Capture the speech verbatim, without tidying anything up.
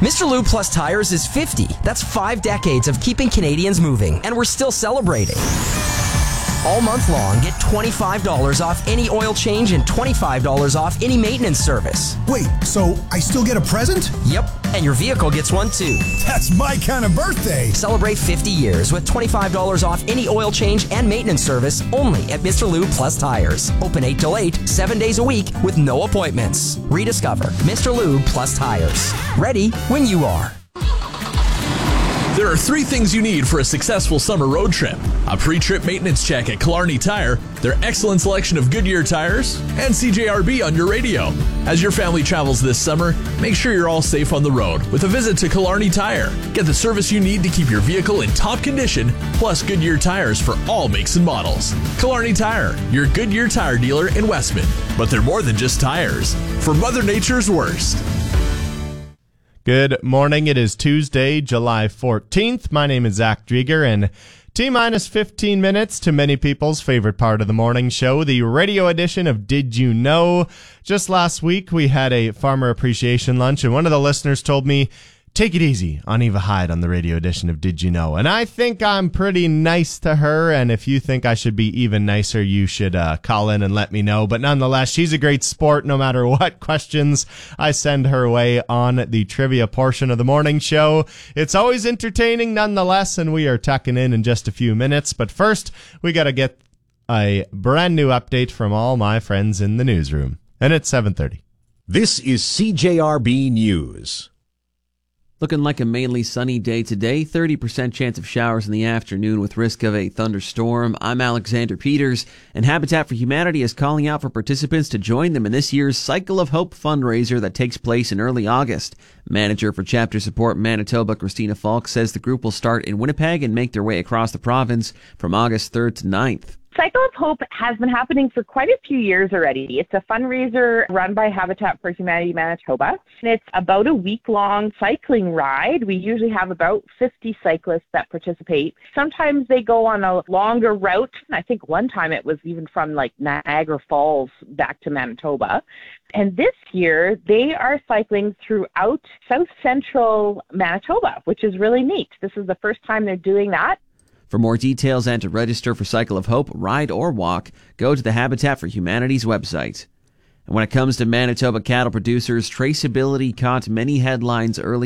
Mister Lube Plus Tires is fifty. That's five decades of keeping Canadians moving, and we're still celebrating. All month long, get twenty-five dollars off any oil change and twenty-five dollars off any maintenance service. Wait, so I still get a present? Yep, and your vehicle gets one too. That's my kind of birthday. Celebrate fifty years with twenty-five dollars off any oil change and maintenance service only at Mister Lube Plus Tires. Open eight till eight, seven days a week with no appointments. Rediscover Mister Lube Plus Tires. Ready when you are. There are three things you need for a successful summer road trip. A pre-trip maintenance check at Killarney Tire, their excellent selection of Goodyear tires, and C J R B on your radio. As your family travels this summer, make sure you're all safe on the road with a visit to Killarney Tire. Get the service you need to keep your vehicle in top condition, plus Goodyear tires for all makes and models. Killarney Tire, your Goodyear tire dealer in Westman. But they're more than just tires. For Mother Nature's worst. Good morning. It is Tuesday, July fourteenth. My name is Zach Drieger, and T-minus fifteen minutes to many people's favorite part of the morning show, the radio edition of Did You Know? Just last week, we had a farmer appreciation lunch, and one of the listeners told me, take it easy on Eva Hyde on the radio edition of Did You Know? And I think I'm pretty nice to her, and if you think I should be even nicer, you should uh, call in and let me know. But nonetheless, she's a great sport no matter what questions I send her way on the trivia portion of the morning show. It's always entertaining nonetheless, and we are tucking in in just a few minutes. But first, we got to get a brand new update from all my friends in the newsroom. And it's seven thirty. This is C J R B News. Looking like a mainly sunny day today, thirty percent chance of showers in the afternoon with risk of a thunderstorm. I'm Alexander Peters, and Habitat for Humanity is calling out for participants to join them in this year's Cycle of Hope fundraiser that takes place in early August. Manager for Chapter Support Manitoba, Christina Falk, says the group will start in Winnipeg and make their way across the province from August third to ninth. Cycle of Hope has been happening for quite a few years already. It's a fundraiser run by Habitat for Humanity Manitoba, and it's about a week-long cycling ride. We usually have about fifty cyclists that participate. Sometimes they go on a longer route. I think one time it was even from like Niagara Falls back to Manitoba. And this year, they are cycling throughout South Central Manitoba, which is really neat. This is the first time they're doing that. For more details and to register for Cycle of Hope, ride or walk, go to the Habitat for Humanity's website. And when it comes to Manitoba cattle producers, traceability caught many headlines early